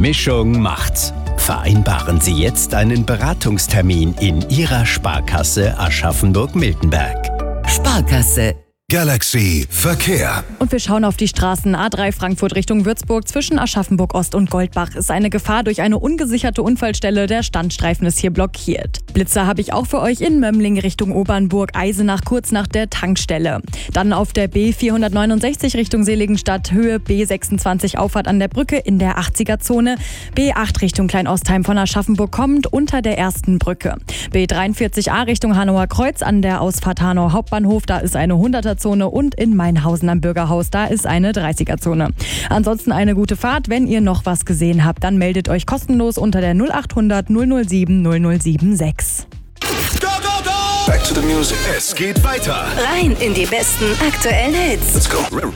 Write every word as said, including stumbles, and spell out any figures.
Mischung macht's. Vereinbaren Sie jetzt einen Beratungstermin in Ihrer Sparkasse Aschaffenburg-Miltenberg. Sparkasse. Galaxy Verkehr. Und wir schauen auf die Straßen. A drei Frankfurt Richtung Würzburg zwischen Aschaffenburg Ost und Goldbach ist eine Gefahr durch eine ungesicherte Unfallstelle. Der Standstreifen ist hier blockiert. Blitzer habe ich auch für euch in Mömmling Richtung Obernburg, Eisenach kurz nach der Tankstelle. Dann auf der B vierhundertneunundsechzig Richtung Seligenstadt, Höhe B sechsundzwanzig Auffahrt an der Brücke in der achtziger-Zone. B acht Richtung Kleinostheim von Aschaffenburg kommend unter der ersten Brücke. B dreiundvierzig A Richtung Hanauer Kreuz an der Ausfahrt Hanau Hauptbahnhof, da ist eine hunderter-Zone und in Mainhausen am Bürgerhaus, da ist eine dreißiger-Zone. Ansonsten eine gute Fahrt. Wenn ihr noch was gesehen habt, dann meldet euch kostenlos unter der null achthundert null null sieben null null sieben sechs. Go, go, go! Back to the music. Es geht weiter. Rein in die besten aktuellen Hits. Let's go.